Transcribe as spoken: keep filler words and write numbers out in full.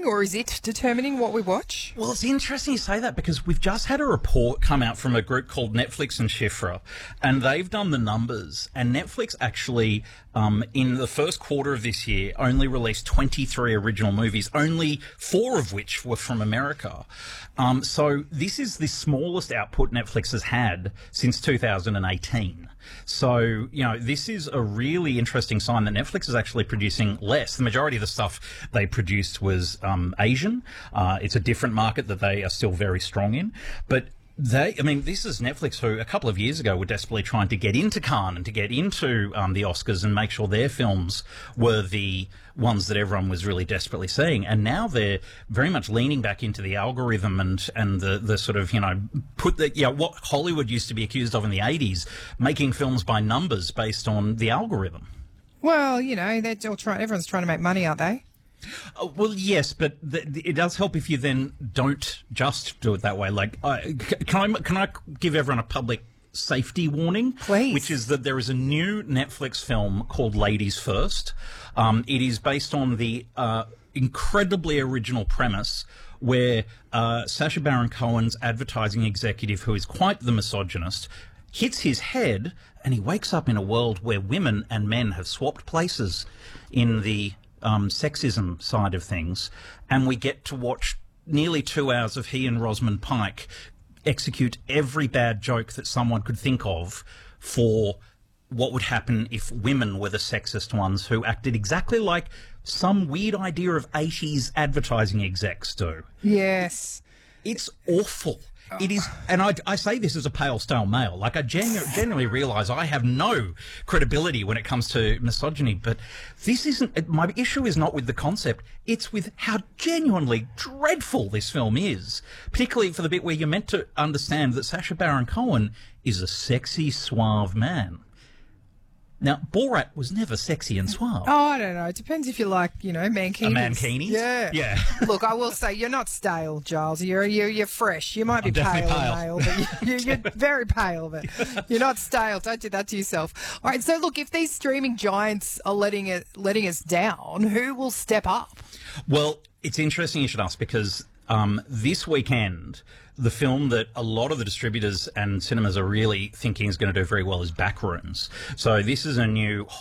determining, or is it determining what we watch? Well, it's interesting you say that because we've just had a report come out from a group called Netflix and Shifra, and they've done the numbers. And Netflix actually, um, in the first quarter of this year, only released twenty-three original movies, only four of which were from America. Um, so this is the smallest output Netflix has had since two thousand eighteen. So, you know, this is a really interesting sign that Netflix is actually producing less. The majority of the stuff they produced was um, Asian. Uh, it's a different market that they are still very strong in. But they, I mean, this is Netflix who a couple of years ago were desperately trying to get into Cannes and to get into um, the Oscars and make sure their films were the ones that everyone was really desperately seeing. And now they're very much leaning back into the algorithm and, and the, the sort of, you know, put the, yeah, what Hollywood used to be accused of in the eighties, making films by numbers based on the algorithm. Well, you know, they're all trying, everyone's trying to make money, aren't they? Uh, well, yes, but th- th- it does help if you then don't just do it that way. Like, uh, c- can I can I give everyone a public safety warning? Please. Which is that there is a new Netflix film called Ladies First. Um, it is based on the uh, incredibly original premise where uh, Sacha Baron Cohen's advertising executive, who is quite the misogynist, hits his head and he wakes up in a world where women and men have swapped places in the Um, sexism side of things, and we get to watch nearly two hours of he and Rosamund Pike execute every bad joke that someone could think of for what would happen if women were the sexist ones who acted exactly like some weird idea of eighties advertising execs do. Yes. It's awful. It is, and I, I say this as a pale, stale male. Like, I genu- genuinely realise I have no credibility when it comes to misogyny, but this isn't, my issue is not with the concept, it's with how genuinely dreadful this film is, particularly for the bit where you're meant to understand that Sacha Baron Cohen is a sexy, suave man. Now, Borat was never sexy and suave. Oh, I don't know. It depends if you like, you know, mankinis. A mankini? Yeah. Yeah. Look, I will say, you're not stale, Giles. You're you're, you're fresh. You might be I'm pale, definitely and pale. male, but you, you're very pale, but you're not stale. Don't do that to yourself. All right, so look, if these streaming giants are letting it letting us down, who will step up? Well, it's interesting you should ask because um, this weekend, the film that a lot of the distributors and cinemas are really thinking is going to do very well is Backrooms. So this is a new